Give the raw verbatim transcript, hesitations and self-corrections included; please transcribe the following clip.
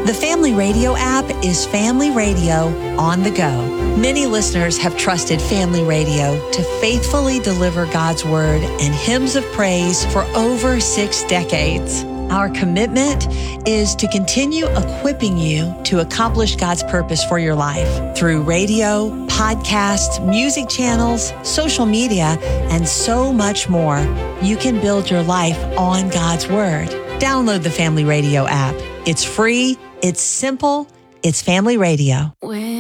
The Family Radio app is Family Radio on the go. Many listeners have trusted Family Radio to faithfully deliver God's Word and hymns of praise for over six decades. Our commitment is to continue equipping you to accomplish God's purpose for your life through radio, podcasts, music channels, social media, and so much more. You can build your life on God's Word. Download the Family Radio app. It's free, it's simple, it's Family Radio.